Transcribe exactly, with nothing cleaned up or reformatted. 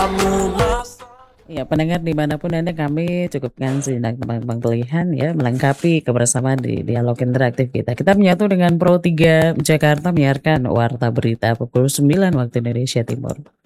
Ya, pendengar dimanapun Anda, kami cukupkan sejenak tebang-tebang pilihan ya, melengkapi kebersamaan di dialog interaktif kita. Kita menyatu dengan Pro tiga Jakarta menyiarkan Warta Berita pukul sembilan waktu Indonesia Timur.